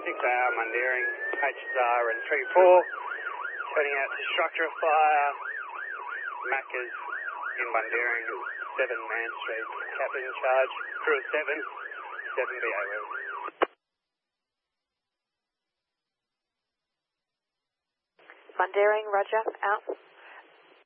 6AR Mundaring, HSR and 3-4. Turning out to structure a fire. Macca's in Mundaring, 7 Man Street. Captain in charge, crew of 7, 7 BA Web. Mundaring, roger, out.